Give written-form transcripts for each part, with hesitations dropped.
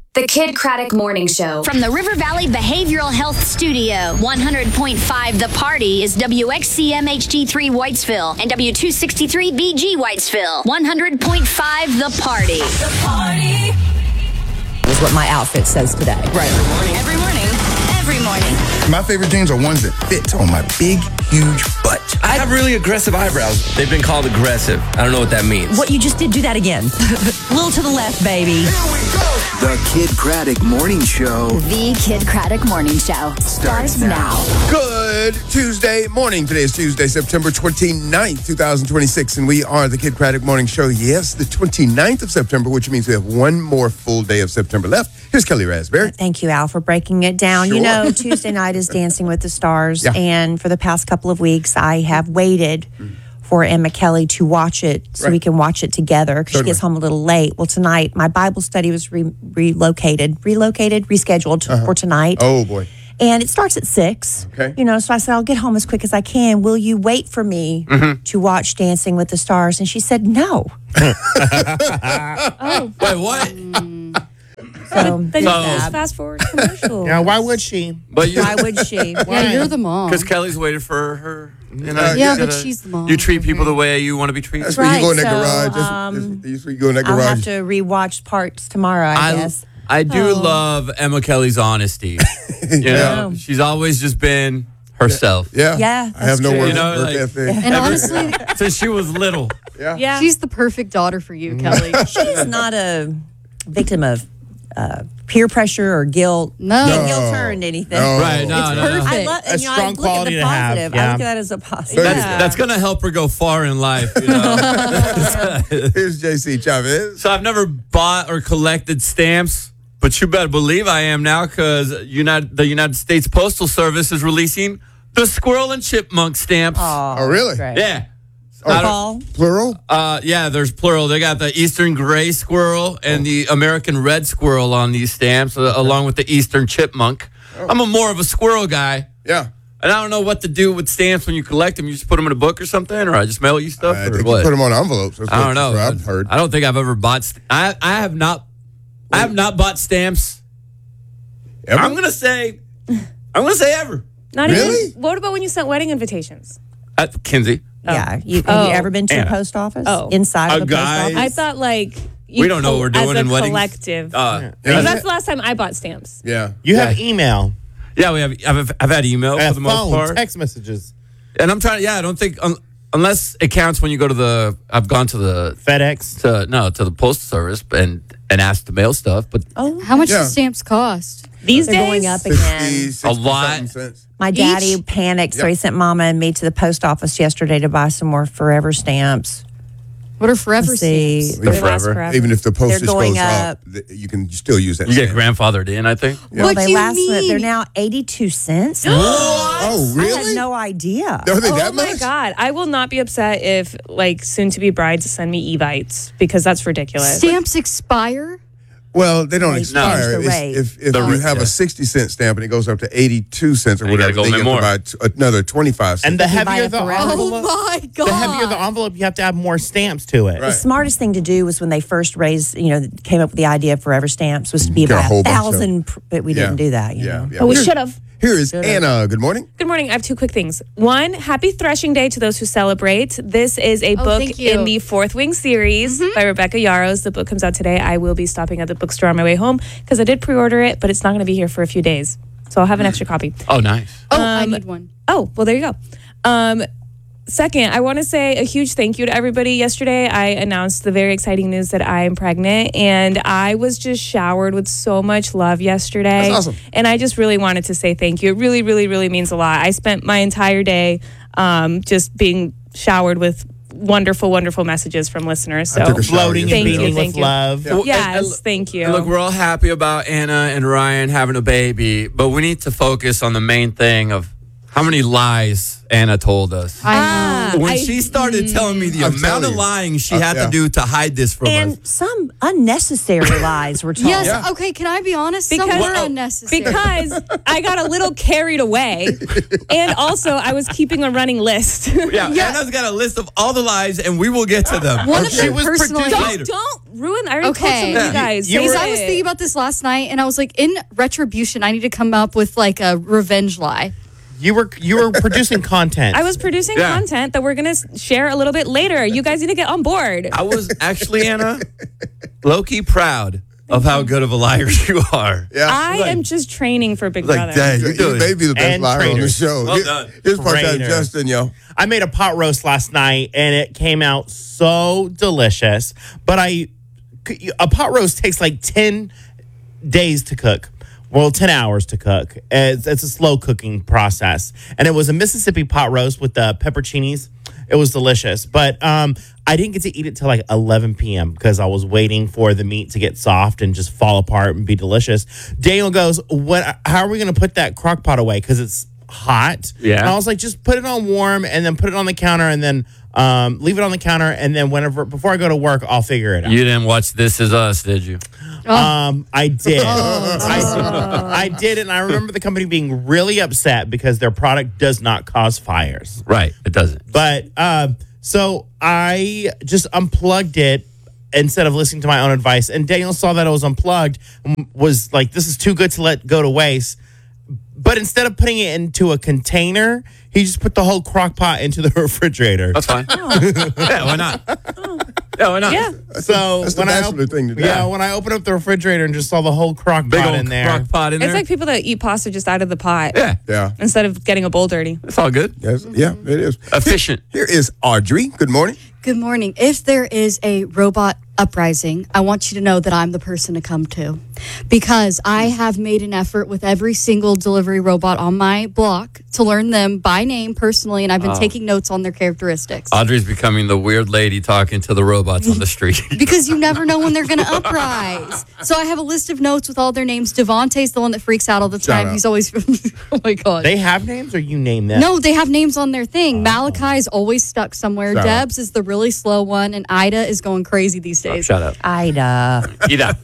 The Kid Craddock Morning Show. From the River Valley Behavioral Health Studio, 100.5 The Party is WXCM HD3 Whitesville and W263 BG Whitesville. 100.5 The Party. The Party. Is what my outfit says today. Right. Every morning. Every morning. My favorite jeans are ones that fit on my big, huge butt. I have really aggressive eyebrows. They've been called aggressive. I don't know what that means. What you just did, do that again. A little to the left, baby. Here we go. The Kid Craddock Morning Show. The Kid Craddock Morning Show starts now. Good Tuesday morning. Today is Tuesday, September 29th, 2026, and we are the Kid Craddock Morning Show. Yes, the 29th of September, which means we have one more full day of September left. Here's Kelly Raspberry. Thank you, Al, for breaking it down. Sure. You know, Tuesday night is Dancing with the Stars, and for the past couple of weeks, I have waited for Emma Kelly to watch it so we can watch it together because she gets home a little late. Well, tonight, my Bible study was rescheduled for tonight. Oh, boy. And it starts at 6. Okay. You know, so I said, I'll get home as quick as I can. Will you wait for me to watch Dancing with the Stars? And she said, no. Wait, what? So, Then you just fast forward to commercial. Yeah, why would she? But you, why would she? Yeah, you're the mom. because Kelly's waited for her. You know, Yeah, you but gotta- she's the mom. You treat people the way you want to be treated. That's where you go in that Right, garage. so, That's where you go in that I'll have garage. to rewatch parts tomorrow, I guess. I do love Emma Kelly's honesty. You know, she's always just been herself. Yeah. Yeah, I have that's no true. work, You know, work like- ethic. And honestly, Since she was little. yeah, she's the perfect daughter for you, Kelly. She's not a victim of peer pressure or guilt. No. Guilt turned anything. No. Right, no, no. perfect. I love, A and, you know, strong I look at quality the to have, positive. yeah. I look at that as a positive. That's going to help her go far in life. You know? Here's JC Chavez. So I've never bought or collected stamps, but you better believe I am now because the United States Postal Service is releasing the Squirrel and Chipmunk stamps. Oh, really? Great. Yeah. Paul? Plural? Yeah, there's plural. They got the Eastern Gray Squirrel and the American Red Squirrel on these stamps, along with the Eastern Chipmunk. I'm more of a squirrel guy. Yeah. And I don't know what to do with stamps when you collect them. You just put them in a book or something, or I just mail you stuff, I or think what? you put them on envelopes. That's I don't know. That's what I've heard. I don't think I've ever bought. I have not bought stamps. Ever? I'm gonna say ever. Not Really? even. What about when you sent wedding invitations? At Kinsey. Yeah. Have you ever been to Anna. the post office? Oh. Inside A of the post guy- office? I thought like We don't know what we're doing as a in weddings. collective. Yeah. Because that's the last time I bought stamps. Yeah. You have email. Yeah, we have. I've had email for the most phone, part, text messages, and I'm trying. Yeah, I don't think unless it counts when you go to the. I've gone to the FedEx. to the postal service and asked to mail stuff, but How much Yeah. do stamps cost? These They're days? going up 50, again. 60 A lot. something cents. My daddy panicked, so he sent Mama and me to the post office yesterday to buy some more Forever stamps. What are forever Let's see. stamps? They're They last forever. Even if the postage going goes up, up. you can still use that. you get stamp. grandfathered in. I think. Yeah. Well, What they do you last mean? they're now 82 cents. Oh, I really? had no idea. Are they Oh that my much? God. I will not be upset if like soon to be brides send me Evites because that's ridiculous. Stamps expire? Well, they don't They expire. changed the It's- rate. If The you rate, have yeah. a 60-cent stamp and it goes up to 82 cents or And you whatever, gotta go then in you more. have to buy another 25 cents. And the If you buy heavier a the Forever- envelope, my God. the heavier the envelope, you have to have more stamps to it. Right. The smartest thing to do was when they first came up with the idea of Forever Stamps was to be Get a about whole bunch of 1,000, but we didn't do that. You know? But we should have. Here is Anna. Good morning. Good morning. I have two quick things. One, happy Threshing Day to those who celebrate. This is a book thank you. in the Fourth Wing series by Rebecca Yarros. The book comes out today. I will be stopping at the bookstore on my way home because I did pre-order it, but it's not going to be here for a few days. So I'll have an extra copy. Oh, nice. Oh, I need one. Oh, well, there you go. Second, I want to say a huge thank you to everybody. Yesterday, I announced the very exciting news that I am pregnant, and I was just showered with so much love yesterday. That's awesome. And I just really wanted to say thank you. It really, really, really means a lot. I spent my entire day just being showered with wonderful, wonderful messages from listeners. So I took a shower Floating and Thank you, beaming thank with you. love. Yeah. yes, thank you. And look, we're all happy about Anna and Ryan having a baby, but we need to focus on the main thing of How many lies Anna told us? When she started telling me the I'm amount telling of you. lying she had Yeah. to do to hide this from us. And some unnecessary lies were told. Yes. Yeah. Okay. Can I be honest? Because- Some were Well, unnecessary. because I got a little carried away, and also I was keeping a running list. Yeah, Anna's got a list of all the lies, and we will get to them. one of She them was personally. producing- later. Don't ruin. I already told Okay. some of you guys. You Because were- I was thinking about this last night, and I was like, in retribution, I need to come up with like a revenge lie. You were producing content. I was producing Yeah. content that we're gonna share a little bit later. You guys need to get on board. I was actually, Anna, low-key proud of how good of a liar you are. Yeah. I am just training for Big Like, Brother. dang, You you're doing may be the best And liar on the traitors. show. Well done. Here's part time Traitors. Justin, yo. I made a pot roast last night, and it came out so delicious. But a pot roast takes like 10 days to cook. Well, 10 hours to cook. It's a slow cooking process. And it was a Mississippi pot roast with the pepperoncinis. It was delicious. But I didn't get to eat it till like 11 p.m. because I was waiting for the meat to get soft and just fall apart and be delicious. Daniel goes, how are we going to put that crock pot away? Because it's hot. Yeah. And I was like, just put it on warm and then put it on the counter and then leave it on the counter. And then before I go to work, I'll figure it out. You didn't watch This Is Us, did you? I did. I did, and I remember the company being really upset because their product does not cause fires. Right, it doesn't. But so I just unplugged it instead of listening to my own advice. And Daniel saw that it was unplugged and was like, "This is too good to let go to waste." But instead of putting it into a container, he just put the whole crock pot into the refrigerator. That's fine. Yeah, why not? Yeah, why not? Yeah. So That's the bachelor thing to do. Yeah, when I opened up the refrigerator and just saw the whole crock Big pot old in there. crock pot in It's there. like people that eat pasta just out of the pot. Yeah, Yeah. Instead of getting a bowl dirty. it's all good. Yes. Yeah, it is. Efficient. Here is Audrey. Good morning. Good morning. If there is a robot uprising, I want you to know that I'm the person to come to, because I have made an effort with every single delivery robot on my block to learn them by name personally, and I've been taking notes on their characteristics. Audrey's becoming the weird lady talking to the robots on the street. Because you never know when they're going to uprise. So I have a list of notes with all their names. Devontae's the one that freaks out all the time. out. He's always, oh my God. They have names, or you name them? No, they have names on their thing. Malachi is always stuck somewhere. Shout out. Debs is the really slow one, and Ida is going crazy these days. Shut up. Ida. Eat up.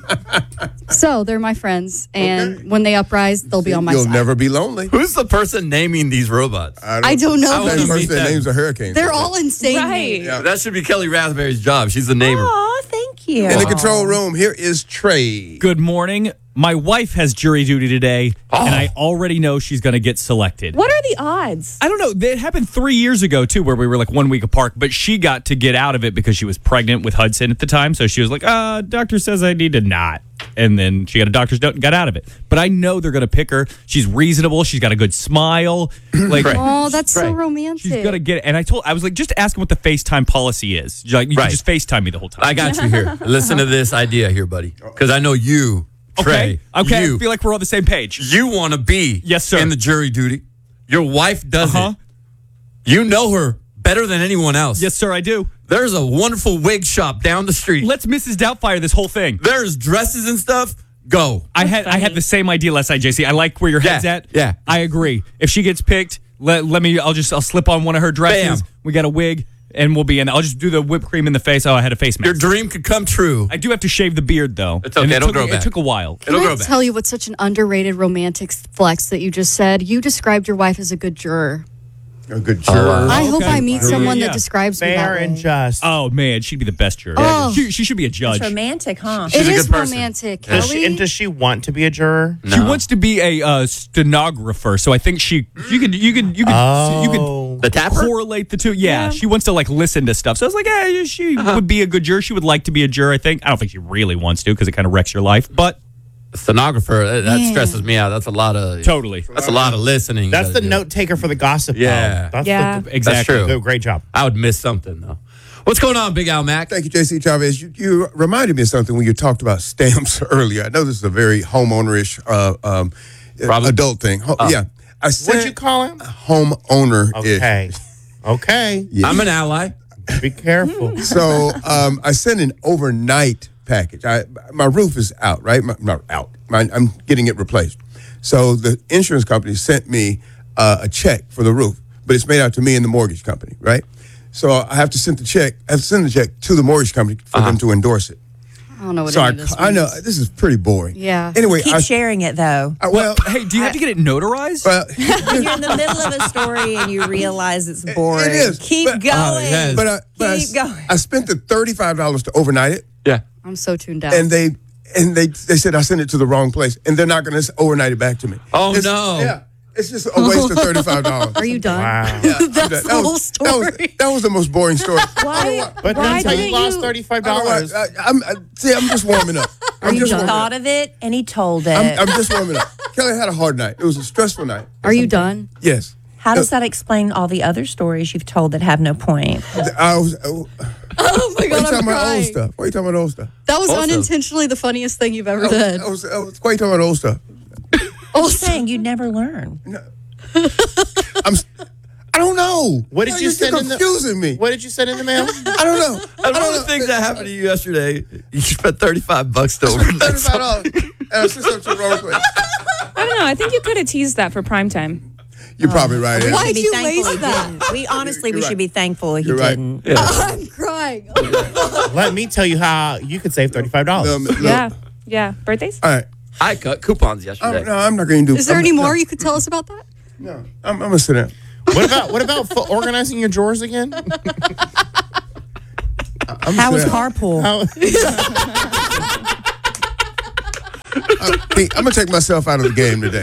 So they're my friends, and when they uprise, they'll be on my You'll side. never be lonely. Who's the person naming these robots? I don't know. I wanna Same meet person that them. names a hurricane. They're all insane. Right. names. Yeah. That should be Kelly Raspberry's job. She's the namer. Oh, thank you. In the control room, here is Trey. Good morning. My wife has jury duty today, and I already know she's going to get selected. What are the odds? I don't know. It happened 3 years ago, too, where we were like 1 week apart, but she got to get out of it because she was pregnant with Hudson at the time. So she was like, doctor says I need to not. And then she got a doctor's note and got out of it. But I know they're going to pick her. She's reasonable. She's got a good smile. Like, Oh, that's so Right. romantic. she's going to get it. And I was like, just ask him what the FaceTime policy is. Like, you Right. can just FaceTime me the whole time. I got you here. Listen to this idea here, buddy. Because I know you, Trey. Okay. You, I feel like we're on the same page. you want to be Yes, sir. in the jury duty. Your wife doesn't. Uh-huh. You know her better than anyone else. Yes, sir, I do. There's a wonderful wig shop down the street. Let's Mrs. Doubtfire this whole thing. There's dresses and stuff. Go. I had the same idea last night, JC. I like where your head's Yeah, at. yeah. I agree. If she gets picked, let me. I'll slip on one of her dresses. Bam. We got a wig, and we'll be in. I'll just do the whipped cream in the face. Oh, I had a face mask. Your dream could come true. I do have to shave the beard though. It's okay, And it'll grow It back. took a while. It'll Can grow I back. tell you what's such an underrated romantic flex that you just said? You described your wife as a good juror. A good juror. I hope okay. I meet someone Yeah. that describes me that Fair way. and just. Oh man, she'd be the best juror. Oh. She should be a judge. It's romantic, huh? She's It a is good person. romantic, Does Kelly. she, and does she want to be a juror? She wants to be a stenographer, so I think you could The tapper? correlate the two. Yeah, she wants to like listen to stuff. So I was like, yeah, she would be a good juror. She would like to be a juror. I think. I don't think she really wants to because it kind of wrecks your life. But Stenographer, that stresses me out. That's a lot of totally, That's a lot of listening. That's you the gotta do. note taker for the gossip. Yeah. Column. Yeah. The, exactly. That's true. Great job. I would miss something though. What's going on, Big Al Mac? Thank you, JC Chavez. You reminded me of something when you talked about stamps earlier. I know this is a very homeowner-ish adult thing. Yeah. I said What'd you call him? homeowner-ish. Okay. Okay. Yeah. I'm an ally. Be careful. So I sent an overnight package. My roof is out, right? Not out. I'm getting it replaced. So the insurance company sent me a check for the roof, but it's made out to me and the mortgage company, right? So I have to send the check. I have to send the check to the mortgage company for them to endorse it. I don't know what So any of this I know means. this is pretty boring. Yeah. Anyway, Keep sharing it though. well, Hey, do you have to get it notarized? well, When you're in the middle of a story and you realize it's boring, it is, keep but- going. yes. but Keep going. I spent the $35 to overnight it, Yeah. I'm so tuned out. and they said I sent it to the wrong place, and they're not going to overnight it back to me. Oh, It's- no. Yeah, it's just a waste of $35. Are you done? Wow. Yeah, I'm That's done. the whole story. That was the most boring story. Why? But Why that's how you didn't lost you- $35. I'm just warming up. I'm He just warming up. thought of it and he told it. I'm just warming up. Kelly had a hard night. It was a stressful night. Are you done? Yes. How does that explain all the other stories you've told that have no point? I was. Oh my Why are you God, I'm talking about old crying. stuff? Why are you talking about old stuff? That was Also- unintentionally the funniest thing you've ever said. Why are you talking about old stuff? I'm saying you'd never learn. I don't know. What did you send You're in the- confusing me. What did you send in the mail? I don't know. And one of the things that happened to you yesterday, you spent $35 to overnight. $35. And I sent something to the wrong place. I don't know. I think you could have teased that for prime time. You're probably right. We Ed. should be you thankful waste he that? didn't. We honestly, we You're should be thankful he You're right. didn't. I'm crying. Let me tell you how you could save $35. Look, Yeah. Yeah. Birthdays? All right. I cut coupons yesterday. No, I'm not going to do. Is there I'm- any no, more you could tell us about that? No, I'm going to sit down. What about organizing your drawers again? How was carpool? I'm going to take myself out of the game today.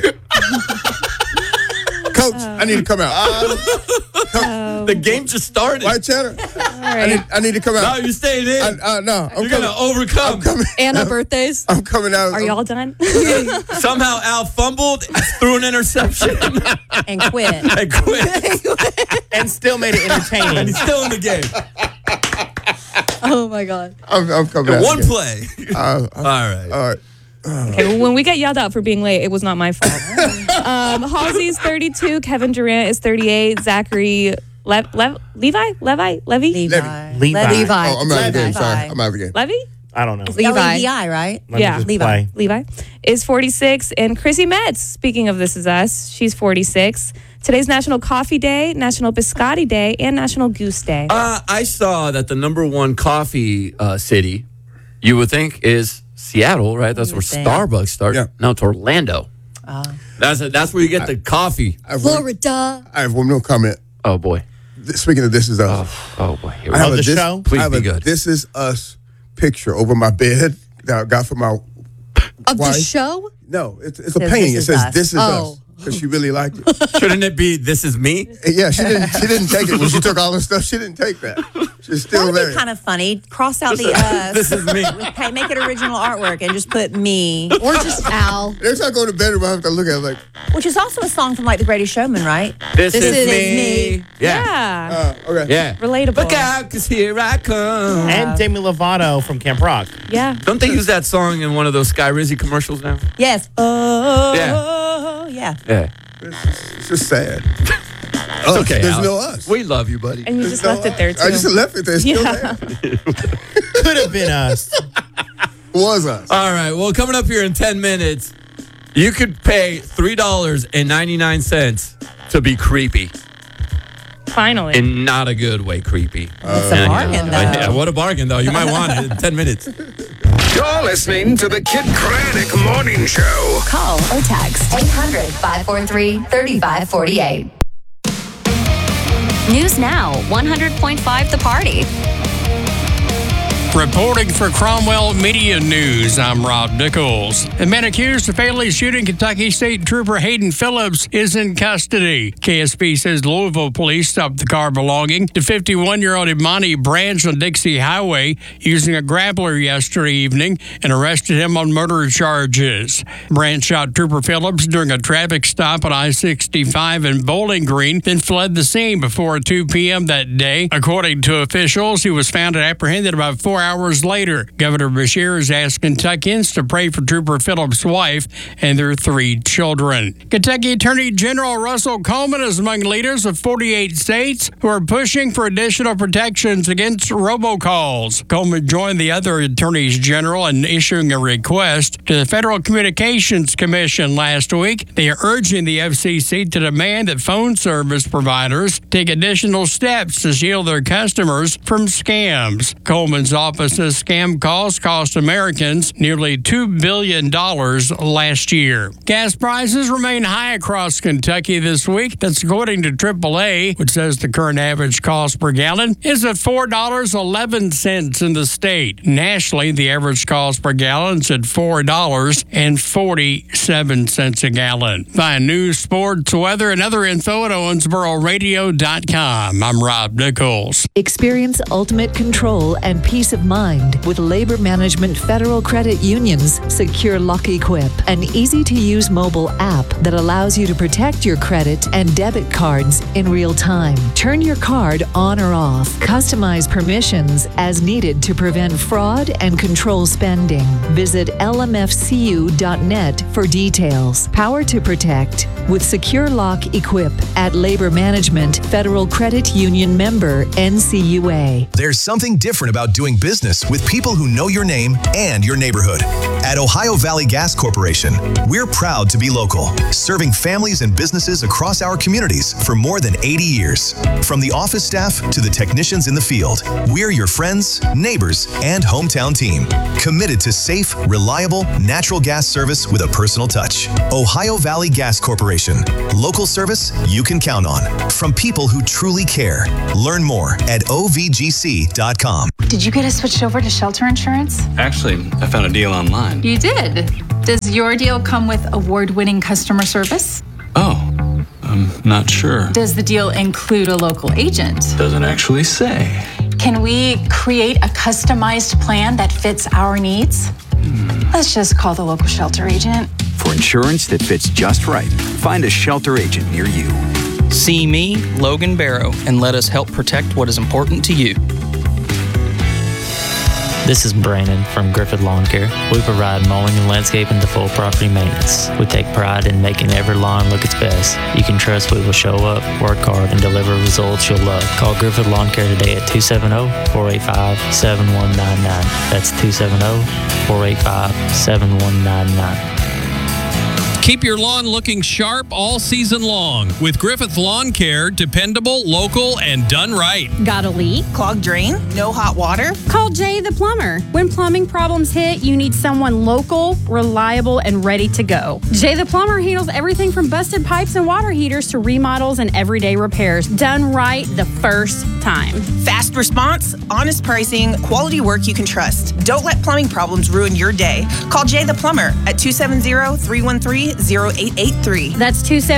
Coach, I need to come out. The game just started. White cheddar. right. I need to come No, out. you're staying in. No, I'm You're coming. going to overcome. I'm coming. Anna birthdays. I'm coming out. Are y'all done? Somehow Al fumbled, threw an interception, And quit. and quit. And still made it And entertaining. he's still in the game. Oh my God. I'm coming out. One again. play. All right. All right. Okay, well, when we get yelled out for being late, it was not my fault. Halsey's 32. Kevin Durant is 38. Zachary Levi? Levi. Levi. Levi. Oh, I'm out of the game. Levi. Sorry. I'm out of the game. Levy? I don't know. Levi. Levi, right? Let me Yeah. just Levi. play. Levi is 46. And Chrissy Metz, speaking of This Is Us, she's 46. Today's National Coffee Day, National Biscotti Day, and National Goose Day. I saw that the number one coffee city, you would think, is Seattle, right? That's where think. Starbucks started. Yeah. No, it's Orlando. That's where you get the coffee. Florida. I have one more comment. Oh, boy. Speaking of This Is Us. Oh, boy. Here we I have go. the a this, show? Please I have be a good. This Is Us picture over my bed that I got from my Of the wife. show? No, it's a Says painting. It This Is says Us. This Is Oh. Us. Because she really liked it. Shouldn't it be This Is Me? Yeah, she didn't take it when she took all the stuff. She didn't take that. She's still That would there. be kind of funny. Cross out the us. This is me. Hey, make it original artwork and just put me, Or just Al? Every time I go to bed, I have to look at it like, which is also a song from like The Greatest Showman, right? This is is me. Yeah. Yeah. okay. Yeah. Relatable. Look out, because here I come. And Demi Lovato from Camp Rock. Yeah. Don't they use that song in one of those Sky Rizzy commercials now? Yes. Yeah. Yeah. Yeah. It's just sad. It's Us. okay. There's Al. no us. We love you, buddy. And you just left it there, too. I just left it there. It's still Yeah. there. Could have been us. Was us. All right. Well, coming up here in 10 minutes, you could pay $3.99 to be creepy. Finally. In not a good way, creepy. It's a bargain, though. Yeah, what a bargain, though. You might want it in 10 minutes. You're listening to the Kid Craddock Morning Show. Call or text 800-543-3548. News Now, 100.5 The Party. Reporting for Cromwell Media News, I'm Rob Nichols. The man accused of fatally shooting Kentucky State Trooper Hayden Phillips is in custody. KSP says Louisville police stopped the car belonging to 51-year-old Imani Branch on Dixie Highway using a grappler yesterday evening and arrested him on murder charges. Branch shot Trooper Phillips during a traffic stop on I-65 in Bowling Green, then fled the scene before 2 p.m. that day. According to officials, he was found and apprehended about 4 hours later. Governor Beshear has asked Kentuckians to pray for Trooper Phillips' wife and their 3 children. Kentucky Attorney General Russell Coleman is among leaders of 48 states who are pushing for additional protections against robocalls. Coleman joined the other attorneys general in issuing a request to the Federal Communications Commission last week. They are urging the FCC to demand that phone service providers take additional steps to shield their customers from scams. Coleman's office says scam calls cost Americans nearly $2 billion last year. Gas prices remain high across Kentucky this week. That's according to AAA, which says the current average cost per gallon is at $4.11 in the state. Nationally, the average cost per gallon is at $4.47 a gallon. Find news, sports, weather, and other info at OwensboroRadio.com. I'm Rob Nichols. Experience ultimate control and peace of mind with Labor Management Federal Credit Union's Secure Lock Equip, an easy-to-use mobile app that allows you to protect your credit and debit cards in real time. Turn your card on or off. Customize permissions as needed to prevent fraud and control spending. Visit lmfcu.net for details. Power to protect with Secure Lock Equip at Labor Management Federal Credit Union member NCUA. There's something different about doing business with people who know your name and your neighborhood. At Ohio Valley Gas Corporation, we're proud to be local, serving families and businesses across our communities for more than 80 years. From the office staff to the technicians in the field, we're your friends, neighbors, and hometown team, committed to safe, reliable, natural gas service with a personal touch. Ohio Valley Gas Corporation, local service you can count on, from people who truly care. Learn more at ovgc.com. Did you get us switched over to shelter insurance? Actually, I found a deal online. You did? Does your deal come with award-winning customer service? Oh, I'm not sure. Does the deal include a local agent? Doesn't actually say. Can we create a customized plan that fits our needs? Let's just call the local shelter agent. For insurance that fits just right, find a shelter agent near you. See me, Logan Barrow, and let us help protect what is important to you. This is Brandon from Griffith Lawn Care. We provide mowing and landscaping to full property maintenance. We take pride in making every lawn look its best. You can trust we will show up, work hard, and deliver results you'll love. Call Griffith Lawn Care today at 270-485-7199. That's 270-485-7199. Keep your lawn looking sharp all season long with Griffith Lawn Care. Dependable, local, and done right. Got a leak? Clogged drain? No hot water? Call Jay the Plumber. When plumbing problems hit, you need someone local, reliable, and ready to go. Jay the Plumber handles everything from busted pipes and water heaters to remodels and everyday repairs. Done right the first time. Fast response, honest pricing, quality work you can trust. Don't let plumbing problems ruin your day. Call Jay the Plumber at 270-313-0883. That's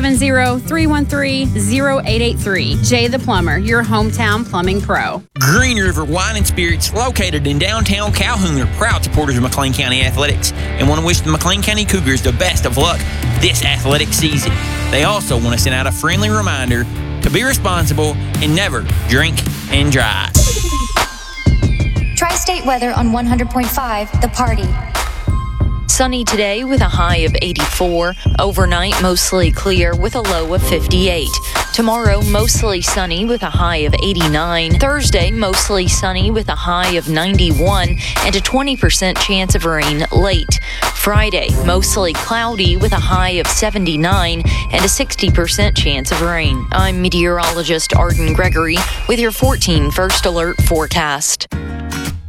270-313-0883. Jay the Plumber, your hometown plumbing pro. Green River Wine and Spirits, located in downtown Calhoun, are proud supporters of McLean County Athletics and want to wish the McLean County Cougars the best of luck this athletic season. They also want to send out a friendly reminder to be responsible and never drink and drive. Tri-State weather on 100.5 The Party. Sunny today with a high of 84. Overnight, mostly clear with a low of 58. Tomorrow, mostly sunny with a high of 89. Thursday, mostly sunny with a high of 91 and a 20% chance of rain late. Friday, mostly cloudy with a high of 79 and a 60% chance of rain. I'm meteorologist Arden Gregory with your 14 First Alert forecast.